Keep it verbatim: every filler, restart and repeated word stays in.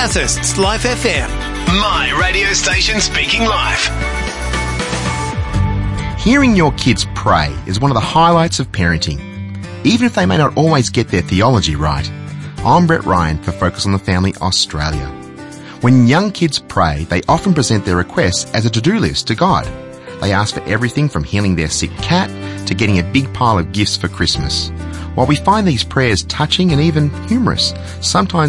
Bathurst's Life F M. My radio station speaking life. Hearing your kids pray is one of the highlights of parenting, even if they may not always get their theology right. I'm Brett Ryan for Focus on the Family Australia. When young kids pray, they often present their requests as a to-do list to God. They ask for everything from healing their sick cat to getting a big pile of gifts for Christmas. While we find these prayers touching and even humorous, sometimes